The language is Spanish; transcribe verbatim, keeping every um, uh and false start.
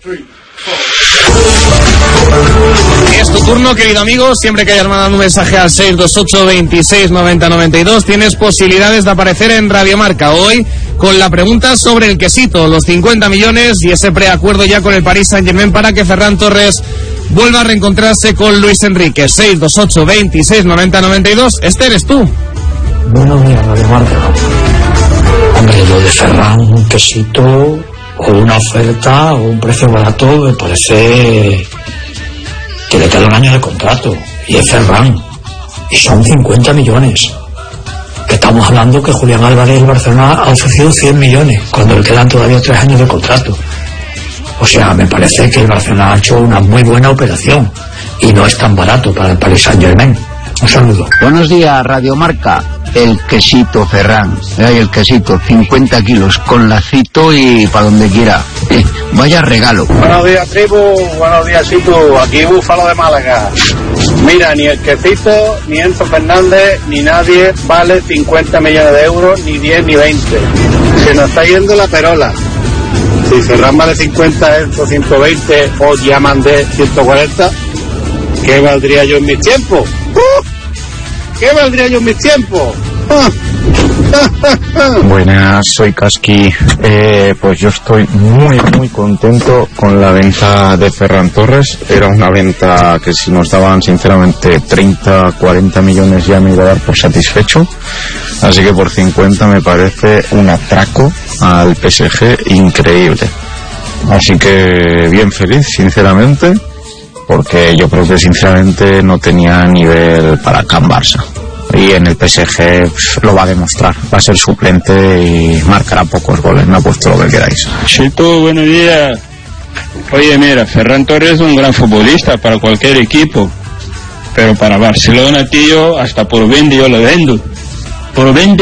Es tu turno, querido amigo. Siempre que hayas mandado un mensaje al seis dos ocho, veintiséis, noventa, noventa y dos tienes posibilidades de aparecer en Radio Marca. Hoy con la pregunta sobre el quesito, los cincuenta millones y ese preacuerdo ya con el Paris Saint-Germain para que Ferran Torres vuelva a reencontrarse con Luis Enrique. Seis dos ocho, veintiséis, noventa, noventa y dos. Este eres tú. Buenos días, Radio Marca. Hombre, lo de Ferran, un quesito o una oferta o un precio barato me parece que le queda un año de contrato y es Ferran y son cincuenta millones, que estamos hablando que Julián Álvarez del Barcelona ha ofrecido cien millones cuando le quedan todavía tres años de contrato. O sea, me parece que el Barcelona ha hecho una muy buena operación y no es tan barato para el Paris Saint-Germain. Un saludo. Buenos días, Radio Marca. El quesito Ferran, hay el quesito, cincuenta kilos, con lacito y para donde quiera. Eh, vaya regalo. Buenos días, tribu, buenos días, Situ, aquí Búfalo de Málaga. Mira, ni el quesito, ni Enzo Fernández, ni nadie vale cincuenta millones de euros, ni diez, ni veinte. Se nos está yendo la perola. Si Ferran vale cincuenta, Enzo ciento veinte, o Diamandé ciento cuarenta, ¿qué valdría yo en mis tiempos? ¡Uh! ¿Qué valdría yo en mis tiempos? Buenas, soy Kaski. Eh, pues yo estoy muy muy contento con la venta de Ferran Torres. Era una venta que si nos daban sinceramente treinta, cuarenta millones ya me iba a dar por satisfecho. Así que por cincuenta me parece un atraco al P S G increíble. Así que bien feliz, sinceramente, porque yo creo que sinceramente no tenía nivel para Can Barça. Y en el P S G lo va a demostrar, va a ser suplente y marcará pocos goles, me ha puesto lo que queráis. Chito, buenos días. Oye, mira, Ferran Torres es un gran futbolista para cualquier equipo, pero para Barcelona, tío, hasta por veinte yo lo vendo. Por veinte